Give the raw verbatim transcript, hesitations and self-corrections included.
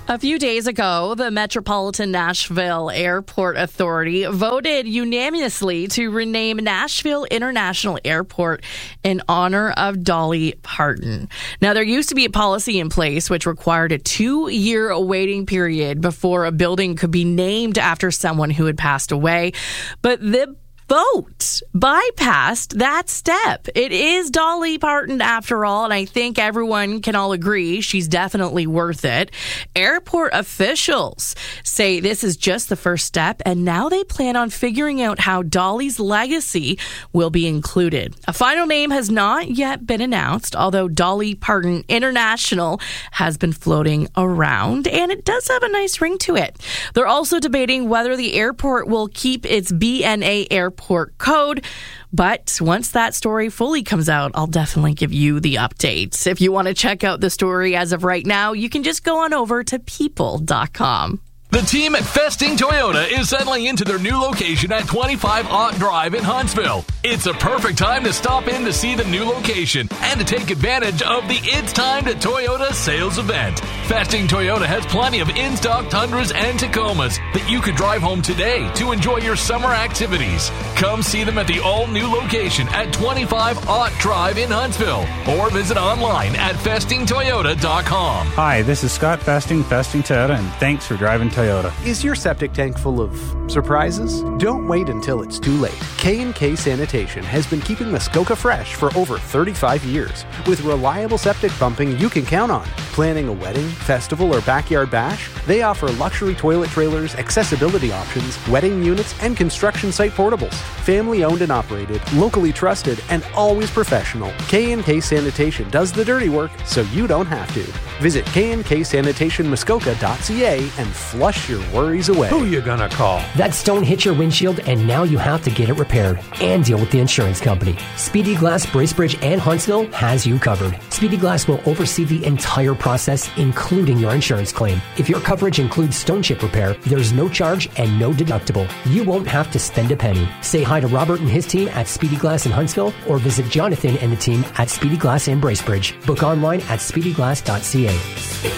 A few days ago, the Metropolitan Nashville Airport Authority voted unanimously to rename Nashville International Airport in honor of Dolly Parton. Now, there used to be a policy in place which required a two-year waiting period before a building could be named after someone who had passed away, but the vote bypassed that step. It is Dolly Parton after all, and I think everyone can all agree she's definitely worth it. Airport officials say this is just the first step, and now they plan on figuring out how Dolly's legacy will be included. A final name has not yet been announced, although Dolly Parton International has been floating around, and it does have a nice ring to it. They're also debating whether the airport will keep its B N A airport code, but once that story fully comes out, I'll definitely give you the updates. If you want to check out the story as of right now, you can just go on over to people dot com. The team at Festing Toyota is settling into their new location at twenty-five Ott Drive in Huntsville. It's a perfect time to stop in to see the new location and to take advantage of the It's Time to Toyota sales event. Festing Toyota has plenty of in-stock Tundras and Tacomas that you could drive home today to enjoy your summer activities. Come see them at the all-new location at twenty-five Ott Drive in Huntsville or visit online at festing toyota dot com. Hi, this is Scott Festing, Festing Toyota, and thanks for driving Toyota. Is your septic tank full of surprises? Don't wait until it's too late. K and K Sanitation has been keeping Muskoka fresh for over thirty-five years. With reliable septic pumping you can count on. Planning a wedding, festival, or backyard bash? They offer luxury toilet trailers, accessibility options, wedding units, and construction site portables. Family owned and operated, locally trusted, and always professional. K and K Sanitation does the dirty work so you don't have to. Visit k and k sanitation muskoka dot c a and flush your worries away. Who you gonna call? That stone hit your windshield and now you have to get it repaired and deal with the insurance company. Speedy Glass Bracebridge and Huntsville has you covered. Speedy Glass will oversee the entire process, including your insurance claim. If your coverage includes stone chip repair, there's no charge and no deductible. You won't have to spend a penny. Say hi to Robert and his team at Speedy Glass in Huntsville or visit Jonathan and the team at Speedy Glass in Bracebridge. Book online at speedy glass dot c a.